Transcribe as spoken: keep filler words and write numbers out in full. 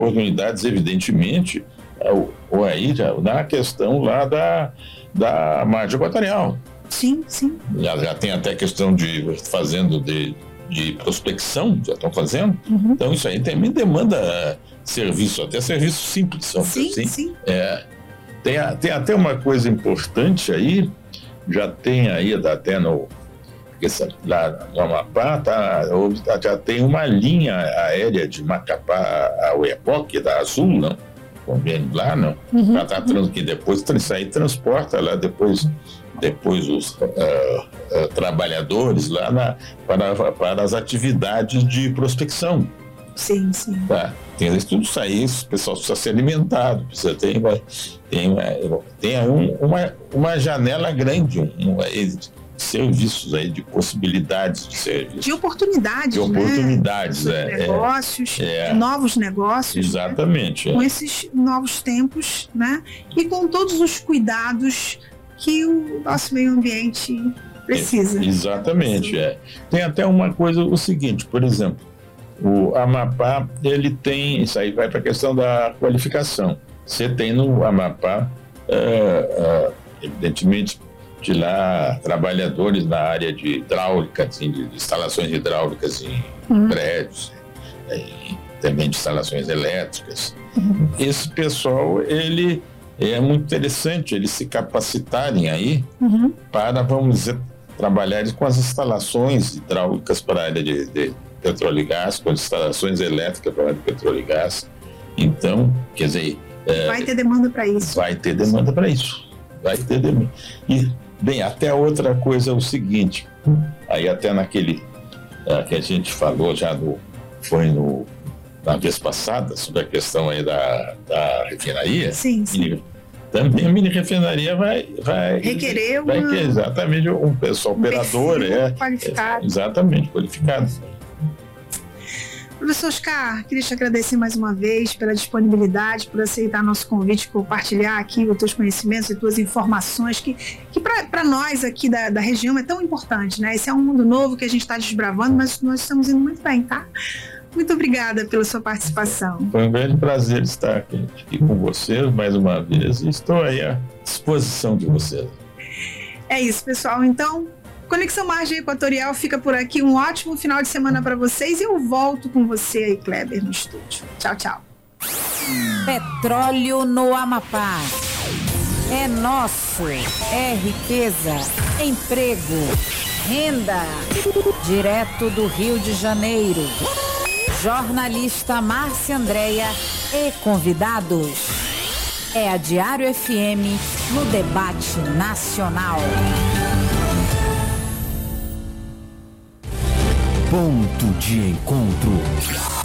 oportunidades, evidentemente, ou aí já na questão lá da, da margem equatorial. Sim, sim. Já, já tem até questão de fazendo de, de prospecção, já estão fazendo. Uhum. Então isso aí também demanda serviço, até serviço simples. Sim, assim. sim. É, tem, tem até uma coisa importante aí, já tem aí até no, lá no Amapá, tá, já tem uma linha aérea de Macapá a Oiapoque, da Azul, não? Convênio lá, não? Uhum. Pra tá, trans, que depois isso aí transporta lá depois, depois os uh, uh, trabalhadores lá na, para, para as atividades de prospecção. Sim, sim. Tá? Tem tudo isso aí, o pessoal precisa ser alimentado, precisa ter, tem, uma, tem um, uma, uma janela grande, um, um, serviços aí, de possibilidades de serviços. De oportunidades, De oportunidades, né? é. Negócios, é, novos negócios. Exatamente. Né? É. Com esses novos tempos, né? E com todos os cuidados que o nosso meio ambiente precisa. É, exatamente, é. Tem até uma coisa, o seguinte, por exemplo, o Amapá, ele tem, isso aí vai para a questão da qualificação. Você tem no Amapá, uh, uh, evidentemente, de lá trabalhadores na área de hidráulica, assim, de instalações hidráulicas em uhum. prédios, e também de instalações elétricas. Uhum. Esse pessoal, ele é muito interessante eles se capacitarem aí uhum. para, vamos dizer, trabalhar com as instalações hidráulicas para a área de, de petróleo e gás, com as instalações elétricas para a área de petróleo e gás. Então, quer dizer... Vai é, ter demanda para isso. Vai ter demanda para isso. Vai ter demanda. E, bem, até outra coisa é o seguinte, aí até naquele é, que a gente falou já no, foi no, na vez passada, sobre a questão aí da, da refinaria. Sim, sim. Mini, também a mini refinaria vai, vai requerer vai uma, requerer exatamente um pessoal um operador é, qualificado. É, exatamente, qualificado. Professor Oscar, queria te agradecer mais uma vez pela disponibilidade, por aceitar nosso convite, compartilhar aqui os teus conhecimentos e tuas informações, que, que para nós aqui da, da região é tão importante, né? Esse é um mundo novo que a gente está desbravando, mas nós estamos indo muito bem, tá? Muito obrigada pela sua participação. Foi um grande prazer estar aqui, aqui com vocês mais uma vez e estou aí à disposição de vocês. É isso, pessoal. Então, Conexão Margem Equatorial fica por aqui. Um ótimo final de semana para vocês e eu volto com você aí, Kleber, no estúdio. Tchau, tchau. Petróleo no Amapá. É nosso. É riqueza, emprego, renda. Direto do Rio de Janeiro. Jornalista Márcia Andréia e convidados. É a Diário F M no debate nacional. Ponto de encontro.